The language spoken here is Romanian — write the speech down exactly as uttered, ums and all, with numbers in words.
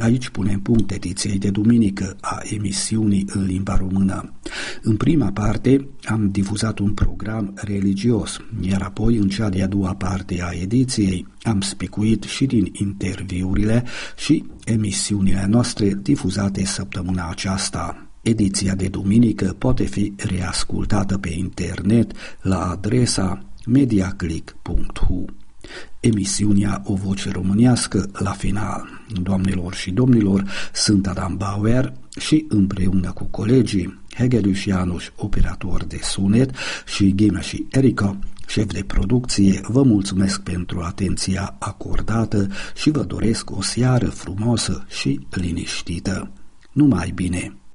Aici punem punct ediției de duminică a emisiunii în limba română. În prima parte am difuzat un program religios, iar apoi în cea de-a doua parte a ediției am spicuit și din interviurile și emisiunile noastre difuzate săptămâna aceasta. Ediția de duminică poate fi reascultată pe internet la adresa mediaclick punct hu. Emisiunea O Voce Românească la final. Doamnelor și domnilor, sunt Adam Bauer și împreună cu colegii Hegelius János, operator de sunet, și Ghima și Erica, șef de producție, vă mulțumesc pentru atenția acordată și vă doresc o seară frumoasă și liniștită. Numai bine!